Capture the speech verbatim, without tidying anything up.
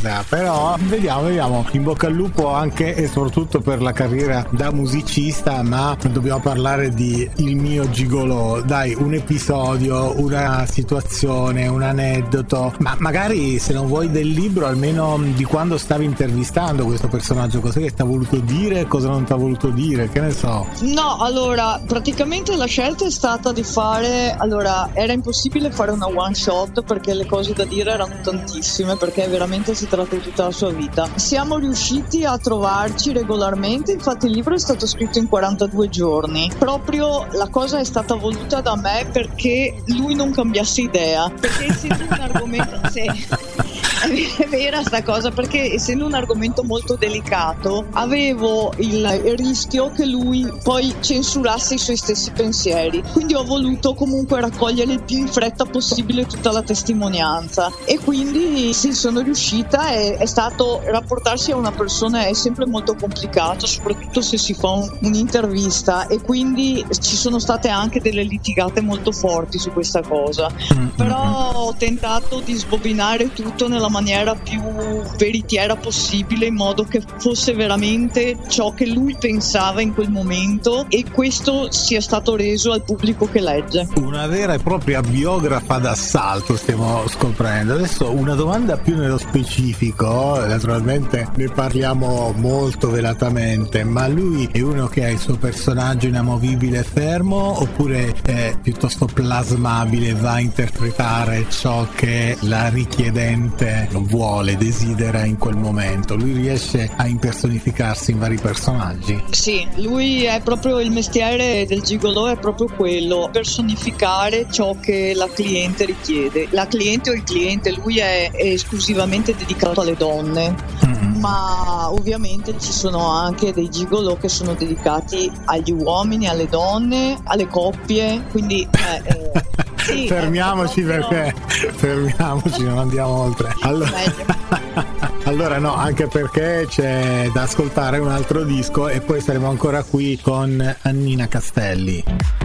questa, però vediamo, vediamo. In bocca al lupo anche e soprattutto per la carriera da musicista, ma dobbiamo parlare di Il mio gigolò. Dai, un episodio, una situazione, un aneddoto, ma magari se non vuoi del libro, almeno di quando stavi intervistando questo personaggio, cosa che ti ha voluto dire, cosa non ti ha voluto dire, che ne so. No, allora, praticamente la scelta è stata di fare, allora, era impossibile fare una one shot perché le cose da dire erano tantissime, perché veramente si tratta di tutta la sua vita. Siamo riusciti a trovarci regolarmente, infatti il libro è stato scritto in quarantadue giorni. Proprio la cosa è stata voluta da me perché lui non cambiasse idea, perché essendo un argomento sì, è vera sta cosa, perché essendo un argomento molto delicato avevo il rischio che lui poi censurasse i suoi stessi pensieri, quindi ho voluto comunque raccogliere il più in fretta possibile tutta la testimonianza, e quindi sì, sono riuscita. E è stato, rapportarsi a una persona è sempre molto complicato, soprattutto se si fa un, un'intervista, e quindi ci sono state anche delle litigate molto forti su questa cosa, mm-hmm. Però ho tentato di sbobinare tutto nella maniera più veritiera possibile, in modo che fosse veramente ciò che lui pensava in quel momento, e questo sia stato reso al pubblico che legge. Una vera e propria biografa d'assalto stiamo scoprendo. Adesso una domanda più nello specifico, naturalmente ne parliamo molto velatamente, ma lui è uno che ha il suo personaggio inamovibile e fermo, oppure è piuttosto plasmabile, va a interpretare ciò che la richiedente vuole, desidera in quel momento? Lui riesce a impersonificarsi in vari personaggi? Sì, lui è proprio, il mestiere del gigolò è proprio quello, personificare ciò che la cliente richiede. La cliente o il cliente, lui è, è esclusivamente dedicato alle donne, mm-hmm. Ma ovviamente ci sono anche dei gigolò che sono dedicati agli uomini, alle donne, alle coppie, quindi eh, eh, sì, fermiamoci proprio... perché fermiamoci, non andiamo oltre. Allora, allora no, anche perché c'è da ascoltare un altro disco e poi saremo ancora qui con Annina Castelli.